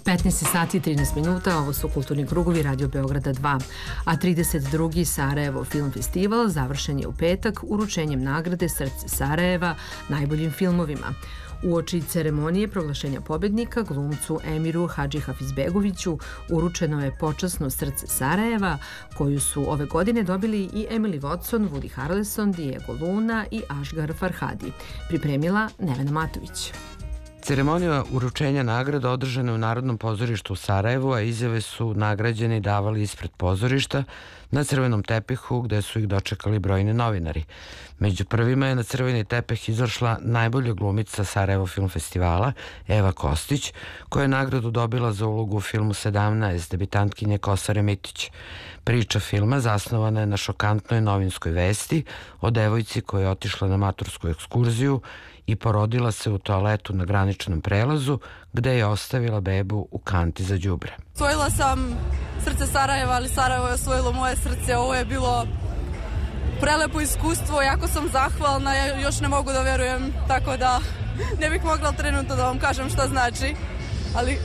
15 sati i 13 minuta, ovo su Kulturni krugovi Radio Beograda 2, a 32. Sarajevo Film Festival završen je u petak uručenjem nagrade Srce Sarajeva najboljim filmovima. Uoči ceremonije proglašenja pobednika glumcu Emiru Hadžihafizbegoviću uručeno je počasno Srce Sarajeva, koju su ove godine dobili i Emily Watson, Woody Harrelson, Diego Luna i Asghar Farhadi. Pripremila Nevena Matović. Ceremonija uručenja nagrada održana je u Narodnom pozorištu u Sarajevu, a izjave su nagrađeni davali ispred pozorišta na crvenom tepihu gde su ih dočekali brojni novinari. Među prvima je na crveni tepih izašla najbolja glumica Sarajevo Film Festivala, Eva Kostić, koja je nagradu dobila za ulogu u filmu 17 debitantkinje Kosare Mitić. Priča filma zasnovana je na šokantnoj novinskoj vesti o devojci koja je otišla na matursku ekskurziju i porodila se u toaletu na graničnom prelazu gde je ostavila bebu u kanti za đubre. Osvojila sam Srce Sarajeva, ali Sarajevo je osvojilo moje srce. Ovo je bilo prelepo iskustvo, jako sam zahvalna, još ne mogu da verujem, tako da ne bih mogla trenutno da vam kažem šta znači, ali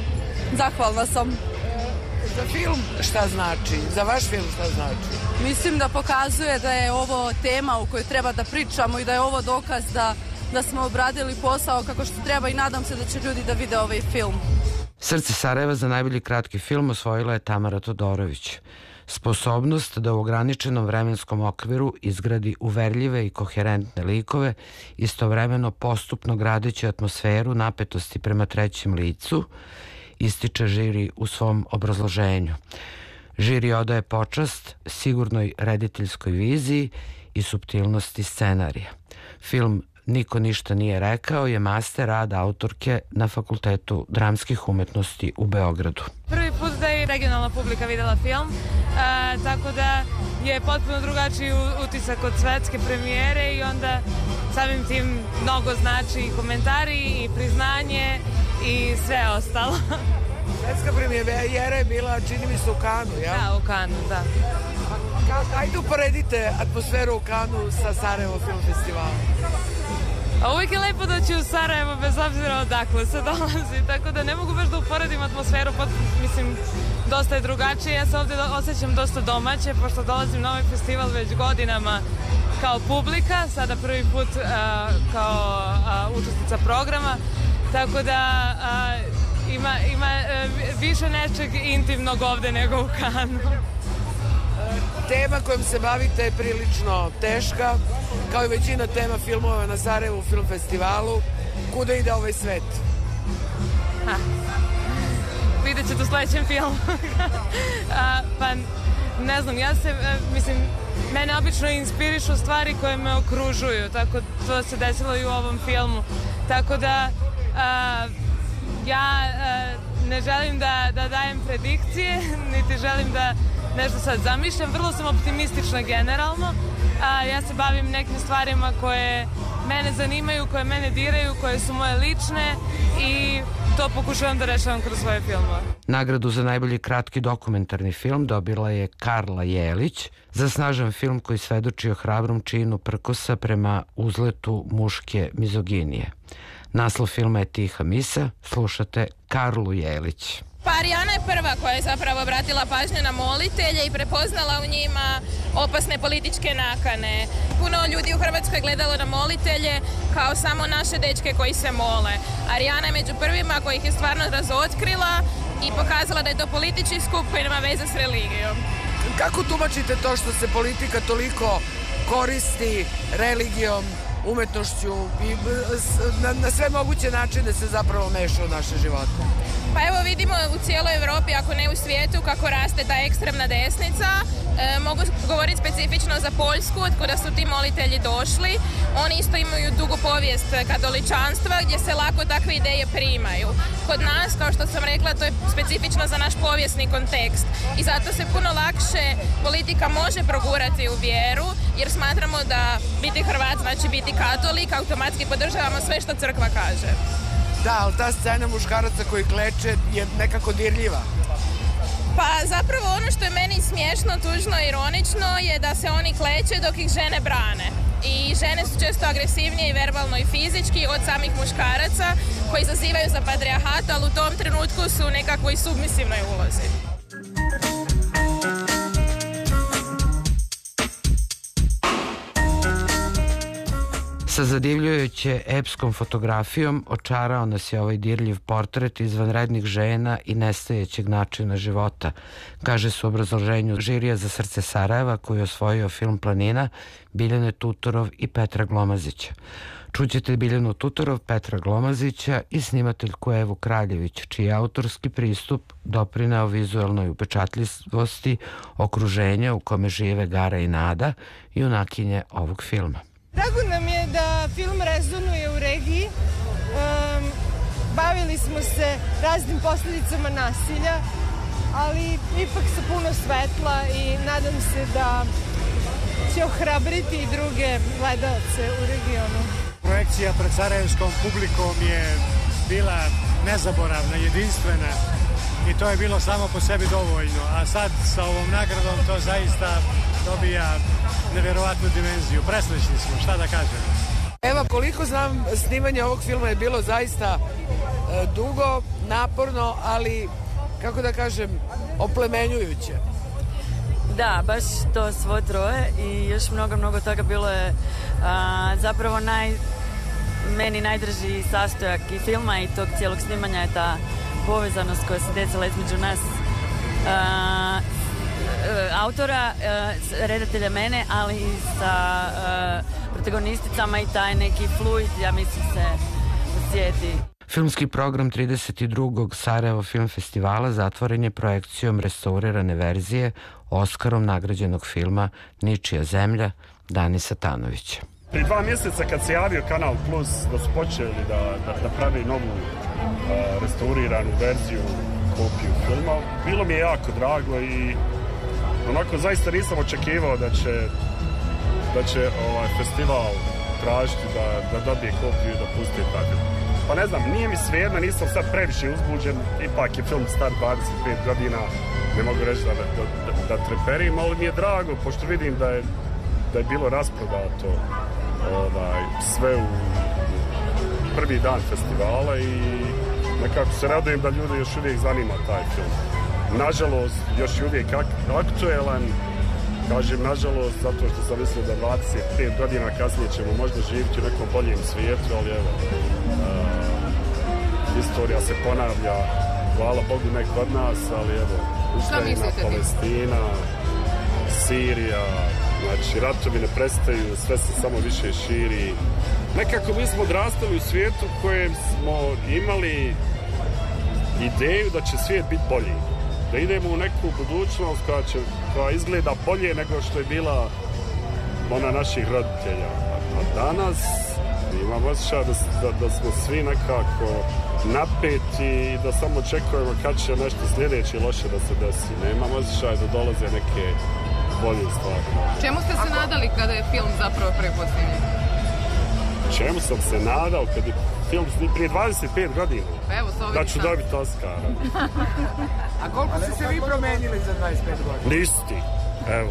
zahvalna sam. Za film šta znači? Za vaš film šta znači? Mislim da pokazuje da je ovo tema u kojoj treba da pričamo i da je ovo dokaz da smo obradili posao kako što treba i nadam se da će ljudi da vide ovaj film. Srce Sarajeva za najbolji kratki film osvojila je Tamara Todorović. Sposobnost da u ograničenom vremenskom okviru izgradi uverljive i koherentne likove, istovremeno postupno gradeći atmosferu napetosti prema trećem licu, ističe žiri u svom obrazloženju. Žiri odaje počast sigurnoj rediteljskoj viziji i suptilnosti scenarija. Film Niko ništa nije rekao je master rad autorke na Fakultetu dramskih umetnosti u Beogradu. Prvi put da je regionalna publika videla film, tako da je potpuno drugačiji utisak od svetske premijere i onda samim tim mnogo znači i komentari i priznanje i sve ostalo. Svetska premijera je bila, čini mi se, u Kanu, ja? Da, u Kanu, da. Ajde uporedite atmosferu u Kanu sa Sarajevo Film Festivalom. A uvijek je lepo doći u Sarajevo bez obzira odakle se dolazi, tako da ne mogu baš da uporedim atmosferu, mislim, dosta je drugačije. Ja se ovdje osjećam dosta domaće, pošto dolazim na ovaj festival već godinama kao publika, sada prvi put kao učesnica programa, tako da ima više nečeg intimnog ovdje nego u Kanu. Tema kojom se bavite je prilično teška, kao i većina tema filmova na Sarajevu Film Festivalu. Kuda ide ovaj svet? Vidjet ćete u sledećem filmu. Pa, ne znam, mene obično inspirišu stvari koje me okružuju, tako to se desilo i u ovom filmu. Tako da, ja ne želim da dajem predikcije, niti želim da nešto sad zamišljam, vrlo sam optimistična generalno, ja se bavim nekim stvarima koje mene zanimaju, koje mene diraju, koje su moje lične i to pokušavam da rešavam kroz svoje filmove. Nagradu za najbolji kratki dokumentarni film dobila je Karla Jelić za snažan film koji svedoči o hrabrom činu prkosa prema uzletu muške mizoginije. Naslov filma je Tiha misa, slušate Karlu Jelić. Pa Arijana je prva koja je zapravo obratila pažnju na molitelje i prepoznala u njima opasne političke nakane. Puno ljudi u Hrvatskoj gledalo na molitelje kao samo naše dečke koji se mole. Arijana je među prvima koji ih je stvarno razotkrila i pokazala da je to politički skup koji nema veze s religijom. Kako tumačite to što se politika toliko koristi religijom, umetnošću i na sve moguće načine se zapravo meša u naše živote? Pa evo vidimo u cijeloj Evropi, ako ne u svijetu, kako raste ta ekstremna desnica. Mogu govoriti specifično za Poljsku, od kuda su ti molitelji došli. Oni isto imaju dugu povijest katoličanstva gdje se lako takve ideje primaju. Kod nas, kao što sam rekla, to je specifično za naš povijesni kontekst. I zato se puno lakše politika može progurati u vjeru, jer smatramo da biti Hrvat znači biti katolik, automatski podržavamo sve što crkva kaže. Da, ali ta scena muškaraca koji kleče je nekako dirljiva. Pa zapravo ono što je meni smiješno, tužno, ironično je da se oni kleče dok ih žene brane. i žene su često agresivnije i verbalno i fizički od samih muškaraca koji zazivaju za patrijarhat, ali u tom trenutku su u nekakvoj submisivnoj ulozi. Sa zadivljujuće epskom fotografijom očarao nas je ovaj dirljiv portret izvanrednih žena i nestajećeg načina života, kaže se u obrazloženju žirija za Srce Sarajeva koji je osvojio film Planina Biljane Tutorov i Petra Glomazića. Čućete Biljanu Tutorov, Petra Glomazića i snimateljku Evu Kraljević, čiji je autorski pristup doprineo vizualnoj upečatljivosti okruženja u kome žive Gara i Nada, junakinje ovog filma. Drago nam je da film rezonuje u regiji. Bavili smo se raznim posljedicama nasilja, ali ipak sa puno svetla i nadam se da će ohrabriti i druge gledalce u regionu. Projekcija pred sarajevskom publikom je bila nezaboravna, jedinstvena i to je bilo samo po sebi dovoljno, a sad sa ovom nagradom to zaista dobija neverovatnu dimenziju. Presrećni smo, šta da kažem. Evo, koliko znam, snimanje ovog filma je bilo zaista dugo, naporno, ali, kako da kažem, oplemenjujuće. Da, baš to svo troje i još mnogo toga bilo je zapravo meni najdraži sastojak i filma i tog cijelog snimanja je ta povezanost koja se desila između nas autora, redatelja mene, ali i sa protagonisticama i taj neki fluid, ja mislim, se osjeti. Filmski program 32. Sarajevo Film Festivala zatvoren je projekcijom restaurirane verzije Oskarom nagrađenog filma Ničija zemlja Dani Satanovića. Prije 2 mjeseca kad se javio Kanal Plus da su počeli da pravi novu restauriranu verziju, kopiju filma, bilo mi je jako drago i onako zaista nisam očekivao da će festival tražiti da dobije kopiju i da pusti taj film. Pa ne znam, nije mi svejedno, nisam sad previše uzbuđen, ipak je film star 25 godina, ne mogu reći da treperim, ali mi je drago, pošto vidim da je bilo rasprodato sve u prvi dan festivala i nekako se radujem da ljudi još uvijek zanima taj film. Nažalost, još je uvijek aktuelan, kažem nažalost, zato što sam mislio da 25 godina kasnije ćemo možda živjeti u nekom boljem svijetu, ali evo, istorija se ponavlja, hvala Bogu ne kod nas, ali evo, Ukrajina, Palestina, Sirija, znači ratovi ne prestaju, sve se samo više širi. Nekako mi smo odrastali u svijetu u kojem smo imali ideju da će svijet biti bolji. Da idemo u neku budućnost koja izgleda bolje nego što je bila ona naših roditelja. A danas imam osjećaj da smo svi nekako napeti i da samo očekujemo kad će nešto sljedeće loše da se desi. Nemam osjećaj da dolaze neke bolje stvari. Čemu ste se nadali kada je film zapravo prvi put snimljen? Čemu sam se nadao kad je film prije 25 godina? Evo, da ću dobiti Oskara. A koliko ste se vi promenili za 25 godina? Ništi, evo.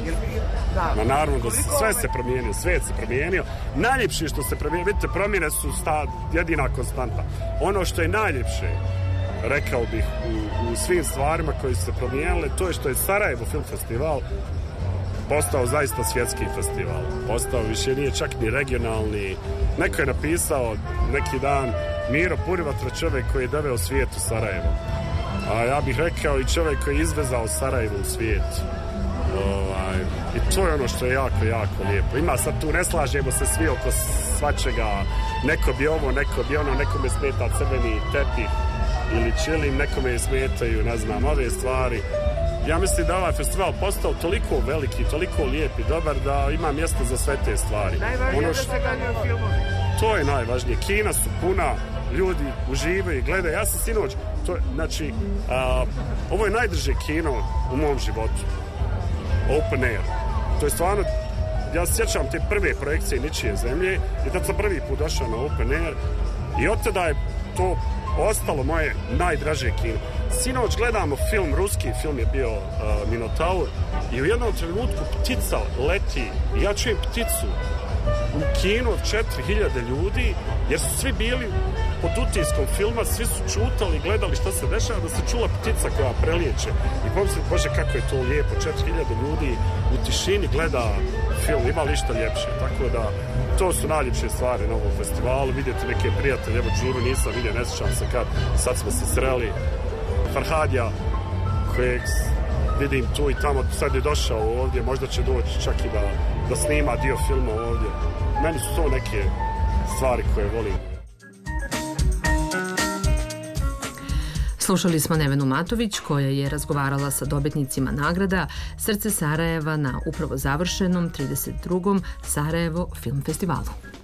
Ma naravno da sve se promijenio, svijet se promijenio. Najljepše što se promijenio, vidite, promjene su jedina konstanta. Ono što je najljepše, rekao bih, u svim stvarima koji su se promijenile, to je što je Sarajevo Film Festival postao zaista svjetski festival. Postao više nije čak ni regionalni. Neko je napisao neki dan Miro Purivatra, čovjek koji je doveo svijet u Sarajevo. A ja bih rekao i čovjek koji je izvezao Sarajevo u svijet. I to je ono što je jako, jako lijepo. Ima sad tu, ne slažemo se svi oko svačega. Neko bi ovo, neko bi ono, nekome smeta crveni tepih ili čilim, nekome smetaju, ne znam, ove stvari. Ja mislim da ovaj festival postao toliko veliki, toliko lijep i dobar da ima mjesto za sve te stvari. Najvažnije da se gledaju filmovi. To je najvažnije. Kina su puna, ljudi uživaju i gledaju. Ja sam sinoć, znači, ovo je najdrže kino u mom životu. Open Air. To je stvarno, ja se sjećam te prve projekcije Ničije zemlje i tad sam prvi put došao na Open Air i od tada je to ostalo moje najdraže kino. Sinoć gledamo film, ruski film je bio Minotaur i u jednom trenutku ptica leti i ja čujem pticu u kinu od 4000 ljudi, jer su svi bili pod utiskom filma, svi su čutali, gledali šta se dešava, da se čula ptica koja prelijeće. I pomislite, bože, kako je to lijepo, 4000 ljudi u tišini gleda film, ima li šta ljepše. Tako da, to su najljepše stvari na ovom festivalu. Vidjeti neke prijatelje, evo Đuru nisam vidio, ne sjećam se kad, sad smo se sreli. Farhadija, kojeg vidim tu i tamo, sad je došao ovdje, možda će doći čak i da snima dio filma ovdje. Meni su to neke stvari koje volim. Slušali smo Nevenu Matović koja je razgovarala sa dobitnicima nagrada Srce Sarajeva na upravo završenom 32. Sarajevo film festivalu.